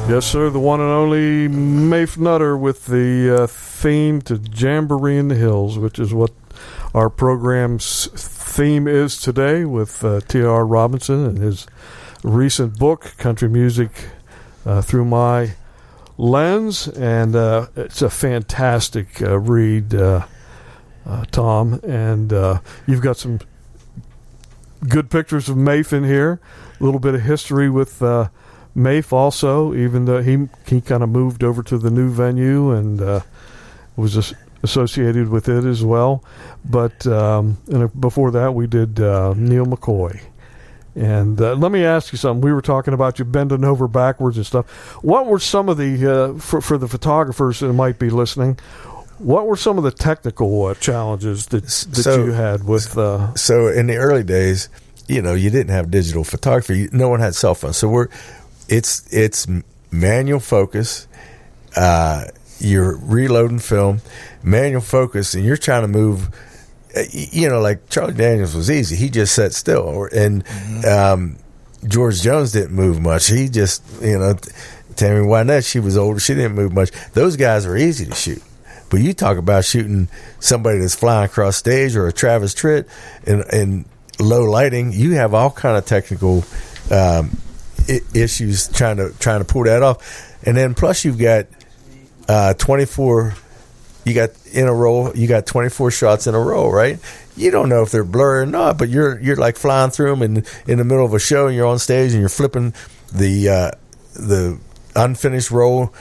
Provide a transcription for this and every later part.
Yes, sir, the one and only Mafe Nutter with the theme to Jamboree in the Hills, which is what our program's theme is today with T.R. Robinson and his recent book, Country Music Through My Lens. And it's a fantastic read, Tom. And you've got some good pictures of Mafe in here, a little bit of history with Mafe also, even though he kind of moved over to the new venue and was associated with it as well. But and before that, we did Neil McCoy. And let me ask you something. We were talking about you bending over backwards and stuff. What were some of the, for the photographers that might be listening, what were some of the technical challenges that you had with... So in the early days, you didn't have digital photography. No one had cell phones. So it's manual focus. You're reloading film, manual focus, and you're trying to move. Like Charlie Daniels was easy. He just sat still, and George Jones didn't move much. He just, Tammy Wynette, she was older. She didn't move much. Those guys are easy to shoot. But you talk about shooting somebody that's flying across stage or a Travis Tritt in low lighting. You have all kind of technical issues trying to pull that off, and then plus you've got 24. You got in a row. You got 24 shots in a row, right? You don't know if they're blurry or not, but you're like flying through them in the middle of a show, and you're on stage and you're flipping the unfinished roll,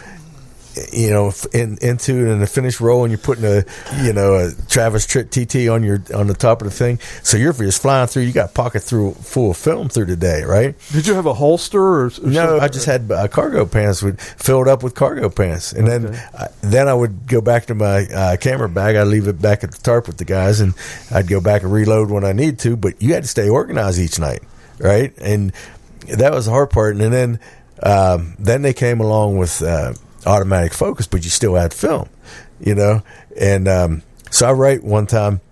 into the finished roll, and you're putting a Travis Tritt TT on the top of the thing. So you're just flying through. You got pocket full of film through the day, right? Did you have a holster or no? I just had cargo pants filled up with cargo pants, and then I would go back to my camera bag. I'd leave it back at the tarp with the guys, and I'd go back and reload when I need to. But you had to stay organized each night, right? And that was the hard part. And then they came along with automatic focus, but you still had film, and so I write one time,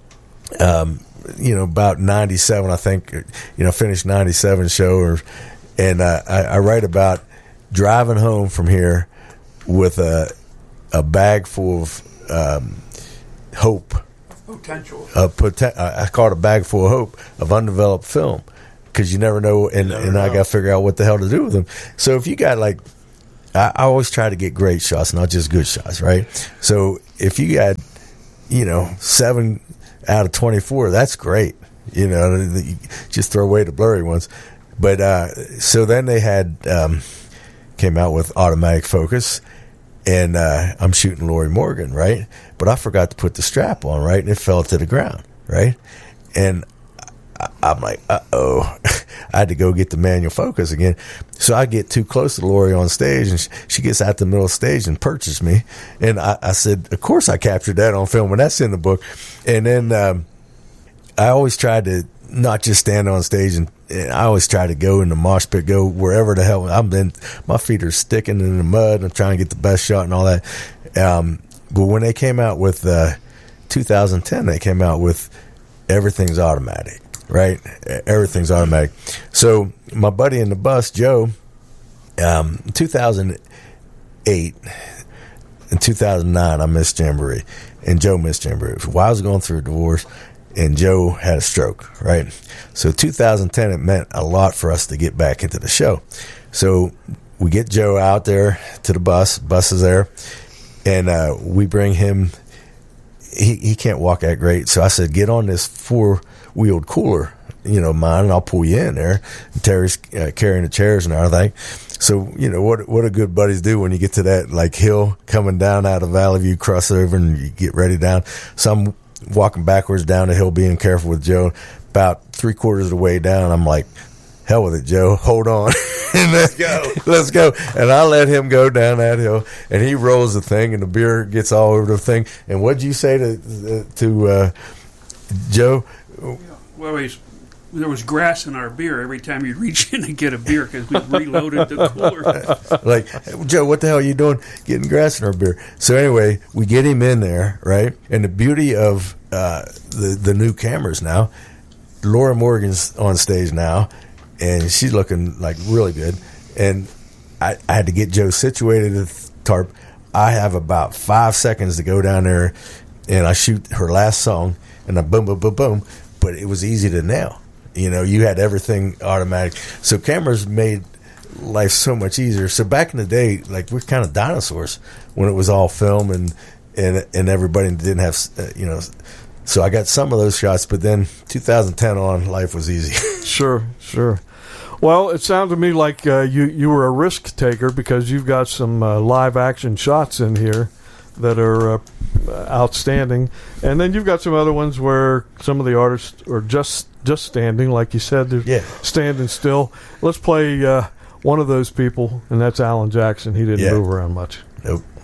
about 97, I think, finished 97 show, and I write about driving home from here with a bag full of hope, potential. I call it a bag full of hope of undeveloped film, because you never know, and I got to figure out what the hell to do with them. So if you got I always try to get great shots, not just good shots, right? So if you got, 7 out of 24, that's great. Just throw away the blurry ones. But so then they had came out with automatic focus, and I'm shooting Lorrie Morgan, right? But I forgot to put the strap on, right? And it fell to the ground, right? And I'm like, uh-oh. I had to go get the manual focus again. So I get too close to Lorrie on stage, and she gets out the middle of the stage and perches me. And I said, of course I captured that on film, and that's in the book. And then I always tried to not just stand on stage, and I always try to go in the mosh pit, go wherever the hell. My feet are sticking in the mud. I'm trying to get the best shot and all that. But when they came out with 2010, they came out with Everything's Automatic. Right, everything's automatic. So my buddy in the bus, Joe, 2008 and 2009, I missed Jamboree, and Joe missed Jamboree. While I was going through a divorce, and Joe had a stroke. Right, so 2010, it meant a lot for us to get back into the show. So we get Joe out there to the bus. Bus is there, and we bring him. He can't walk that great, so I said, get on this 4-wheeled cooler, mine, and I'll pull you in there. And Terry's carrying the chairs and everything. So, what do good buddies do when you get to that, hill coming down out of Valley View, cross over, and you get ready down. So I'm walking backwards down the hill, being careful with Joe. About 3/4 of the way down, I'm like, hell with it, Joe. Hold on. And let's go. And I let him go down that hill, and he rolls the thing, and the beer gets all over the thing. And what'd you say to Joe? Well, there was grass in our beer every time you'd reach in and get a beer, because we reloaded the cooler. Joe, what the hell are you doing getting grass in our beer? So anyway, we get him in there, right? And the beauty of the new cameras now, Lorrie Morgan's on stage now, and she's looking like really good. And I had to get Joe situated at the tarp. I have about 5 seconds to go down there, and I shoot her last song, and I boom, boom, boom, boom. But it was easy to nail. You know, you had everything automatic. So cameras made life so much easier. So back in the day, like, we're kind of dinosaurs when it was all film and everybody didn't have, so I got some of those shots, but then 2010 on, life was easy. Sure. Well, it sounded to me like you were a risk taker because you've got some live action shots in here that are outstanding, and then you've got some other ones where some of the artists are just standing, like you said, they're standing still. Let's play one of those people, and that's Alan Jackson. He didn't move around much. Nope.